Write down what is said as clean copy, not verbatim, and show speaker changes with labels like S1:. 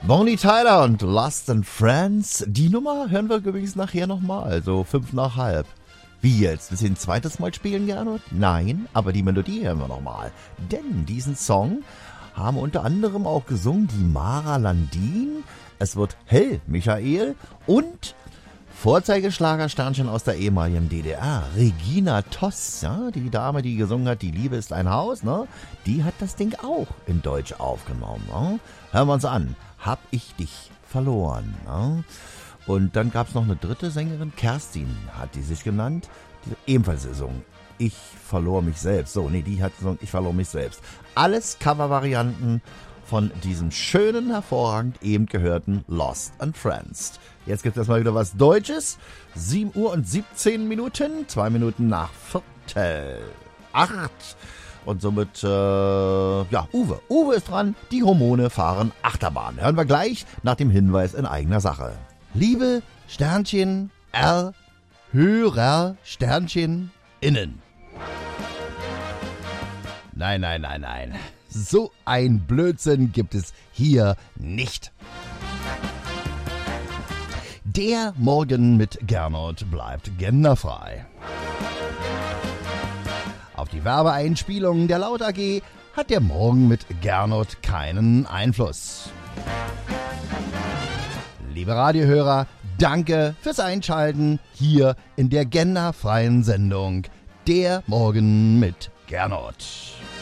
S1: Bonnie Tyler und Lost and Friends. Die Nummer hören wir übrigens nachher nochmal, also 5 nach halb. Wie jetzt? Willst du ein zweites Mal spielen, Gernot? Nein, aber die Melodie hören wir nochmal. Denn diesen Song haben unter anderem auch gesungen die Mara Landin, es wird Hell Michael und Vorzeigeschlagersternchen aus der ehemaligen DDR, Regina Toss, ja, die Dame, die gesungen hat, die Liebe ist ein Haus, ne? Die hat das Ding auch in Deutsch aufgenommen. Ne? Hören wir uns an. Hab ich dich verloren. Ne? Und dann gab es noch eine dritte Sängerin, Kerstin hat die sich genannt, die ebenfalls gesungen. Ich verlor mich selbst. So, nee, die hat gesungen, ich verlor mich selbst. Alles Covervarianten von diesem schönen, hervorragend eben gehörten Lost and Friends. Jetzt gibt es mal wieder was Deutsches. 7 Uhr und 17 Minuten, 2 Minuten nach Viertel 8. Und somit, Uwe. Uwe ist dran, die Hormone fahren Achterbahn. Hören wir gleich nach dem Hinweis in eigener Sache. Liebe Sternchen R, Hörer Sternchen innen. Nein. So ein Blödsinn gibt es hier nicht. Der Morgen mit Gernot bleibt genderfrei. Auf die Werbeeinspielungen der Laut AG hat der Morgen mit Gernot keinen Einfluss. Liebe Radiohörer, danke fürs Einschalten hier in der genderfreien Sendung Der Morgen mit Gernot.